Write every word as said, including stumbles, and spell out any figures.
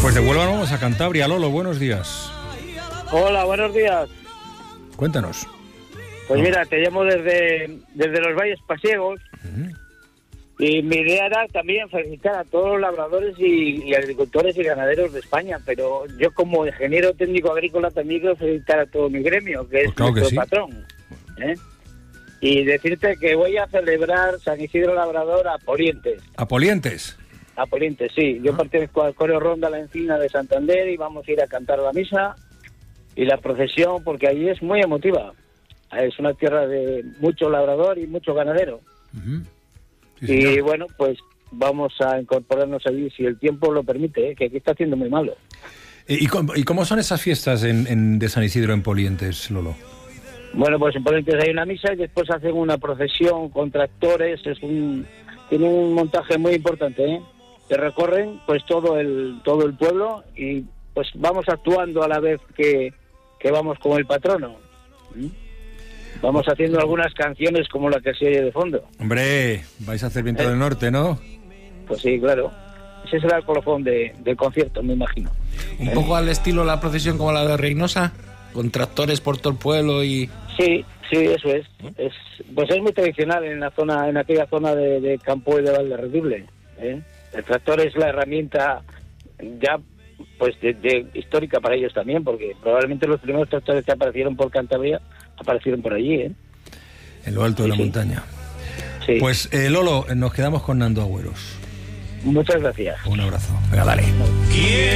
Pues de Huelva vamos a Cantabria. Lolo, buenos días. Hola, buenos días. Cuéntanos. Pues mira, te llamo desde, desde los Valles Pasiegos. Uh-huh. Y mi idea era también felicitar a todos los labradores y, y agricultores y ganaderos de España, pero yo como ingeniero técnico agrícola también quiero felicitar a todo mi gremio, que es pues claro nuestro que sí. patrón. ¿eh? Y decirte que voy a celebrar San Isidro Labrador a Polientes. ¿A Polientes? A Polientes, sí. Yo ah. pertenezco al Coreo Ronda La Encina de Santander y vamos a ir a cantar la misa y la procesión, porque allí es muy emotiva. Es una tierra de mucho labrador y mucho ganadero. Uh-huh. Sí, y señor. Bueno, pues vamos a incorporarnos allí si el tiempo lo permite, ¿eh? Que aquí está haciendo muy malo. ¿Y cómo, y cómo son esas fiestas en, en, de San Isidro en Polientes, Lolo? Bueno, pues en Polientes hay una misa y después hacen una procesión con tractores. Es un, tiene un montaje muy importante, ¿eh? Que recorren pues todo el todo el pueblo y pues vamos actuando a la vez que, que vamos con el patrono. ¿Mm? Vamos haciendo algunas canciones como la que se oye de fondo. Hombre, vais a hacer viento ¿Eh? del norte, ¿no? Pues sí, claro. Ese será el colofón de, del concierto, me imagino. Un ¿Eh? poco al estilo la procesión como la de Reynosa, con tractores por todo el pueblo y... Sí, sí, eso es. es pues es muy tradicional en la zona, en aquella zona de, de Campo y de Valderredible. ¿eh? El tractor es la herramienta ya pues de, de, histórica para ellos también, porque probablemente los primeros tractores que aparecieron por Cantabria aparecieron por allí, ¿eh? En lo alto de sí, la sí. montaña. Sí. Pues, eh, Lolo, nos quedamos con Nando Agüeros. Muchas gracias. Un abrazo. Venga, dale. ¿Quién